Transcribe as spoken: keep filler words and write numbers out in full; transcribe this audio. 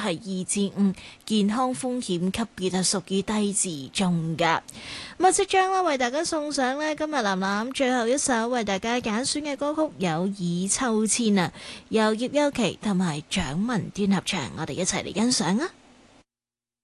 係二至五，健康風險級別係屬於低至中㗎。咁啊，即將啦為大家送上呢今日藍藍最後一首為大家揀選嘅歌曲，有《倚秋千》啊，由葉優琪同埋蔣文端合唱，我哋一齊嚟欣賞啊！